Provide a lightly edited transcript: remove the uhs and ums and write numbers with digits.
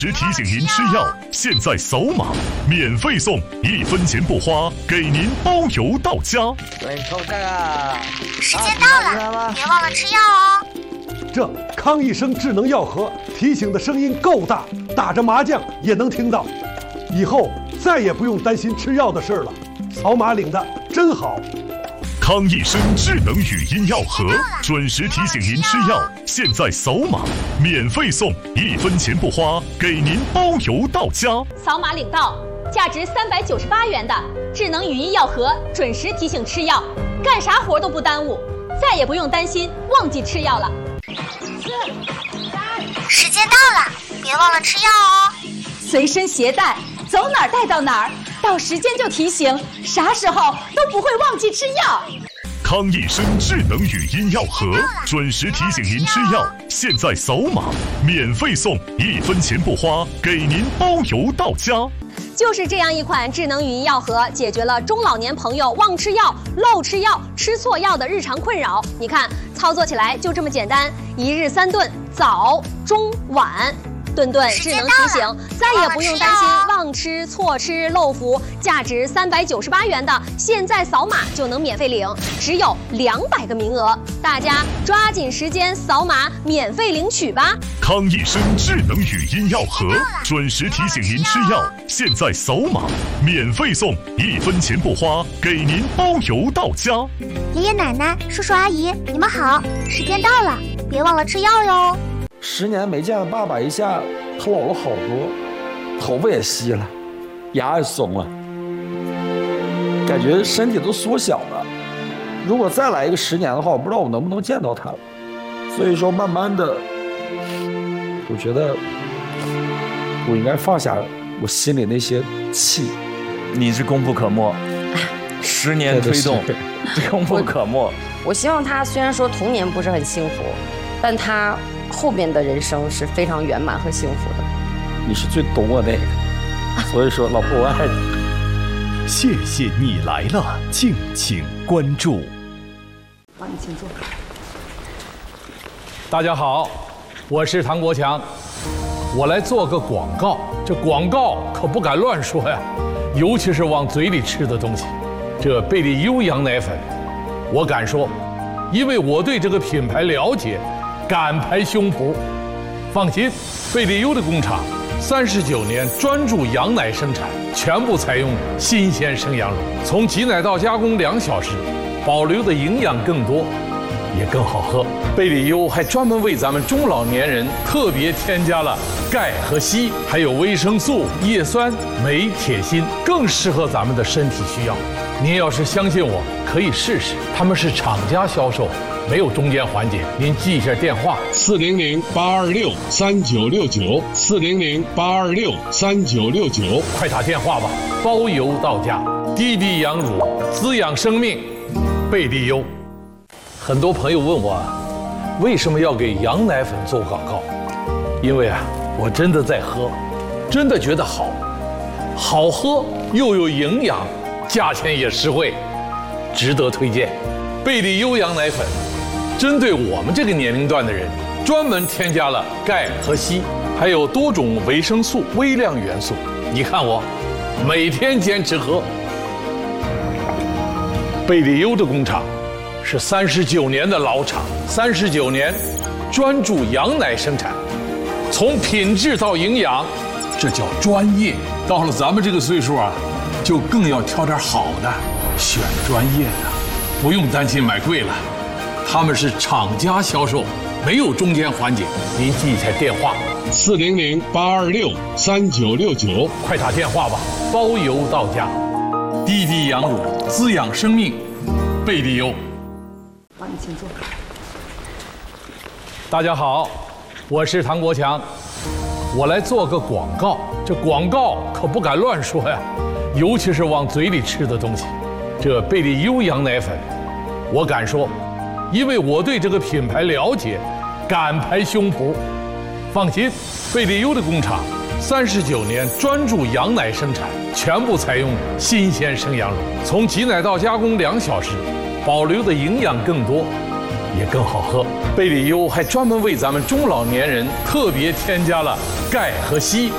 只提醒您吃药，现在扫码免费送，1分钱不花，给您包邮到家。 对，抽这个。 时间到了，别忘了吃药哦。 这康益生智能药盒提醒的声音够大，打着麻将也能听到。以后再也不用担心吃药的事了，扫码领的真好。 康益生智能语音药盒，准时提醒您吃药，现在扫码免费送，1分钱不花，给您包邮到家。 扫码领到价值398元的智能语音药盒，准时提醒吃药，干啥活都不耽误，再也不用担心忘记吃药了。 时间到了，别忘了吃药哦。 随身携带，走哪儿带到哪儿，到时间就提醒，啥时候都不会忘记吃药。 康益生智能语音药盒，准时提醒您吃药，现在扫码免费送，1分钱不花，给您包邮到家。 就是这样一款智能语音药盒，解决了中老年朋友忘吃药、漏吃药、吃错药的日常困扰。你看，操作起来就这么简单，1日3顿，早、中、晚。顿顿智能提醒，再也不用担心忘吃、错吃、漏服。价值398元的，现在扫码就能免费领，只有200个名额，大家抓紧时间扫码免费领取吧。 康益生智能语音药盒，准时提醒您吃药，现在扫码免费送，1分钱不花，给您包邮到家。 爷爷奶奶、叔叔阿姨，你们好，时间到了，别忘了吃药哟。 10年没见，爸爸一下他老了好多，头发也稀了，牙也松了，感觉身体都缩小了。如果再来一个10年的话，我不知道我能不能见到他了。所以说，慢慢的，我觉得我应该放下我心里那些气。 你是功不可没，10年推动，功不可没。 我希望他虽然说童年不是很幸福，但他后边的人生是非常圆满和幸福的。 你是最懂我那个，所以说老婆我爱你。 谢谢你来了，敬请关注。 好，你请坐。 大家好，我是唐国强，我来做个广告。这广告可不敢乱说呀，尤其是往嘴里吃的东西。这贝利优羊奶粉，我敢说，因为我对这个品牌了解，敢拍胸脯。放心，贝利优的工厂39年专注羊奶生产，全部采用新鲜生羊乳，从挤奶到加工2小时，保留的营养更多，也更好喝。贝利优还专门为咱们中老年人特别添加了钙和硒，还有维生素、叶酸、镁、铁、锌，更适合咱们的身体需要。您要是相信我，可以试试，他们是厂家销售，没有中间环节。您记一下电话：400-826-3969，400-826-3969，快打电话吧，包邮到家。滴滴羊乳，滋养生命，贝利优。很多朋友问我，为什么要给羊奶粉做广告？因为我真的在喝，真的觉得好喝又有营养，价钱也实惠，值得推荐。贝利优羊奶粉针对我们这个年龄段的人，专门添加了钙和硒，还有多种维生素、微量元素。你看我每天坚持喝。贝利优的工厂是39年的老厂，39年专注羊奶生产，从品质到营养，这叫专业。到了咱们这个岁数就更要挑点好的，选专业的，不用担心买贵了。他们是厂家销售，没有中间环节。您记一下电话：400-826-3969，快打电话吧，包邮到家。滴滴羊乳，滋养生命，贝利优。 好，你请坐。 大家好，我是唐国强，我来做个广告。这广告可不敢乱说呀，尤其是往嘴里吃的东西。这贝利优羊奶粉，我敢说，因为我对这个品牌了解，敢拍胸脯。放心，贝利优的工厂39年专注羊奶生产，全部采用新鲜生羊乳，从挤奶到加工2小时，保留的营养更多，也更好喝。贝利优还专门为咱们中老年人特别添加了钙和硒，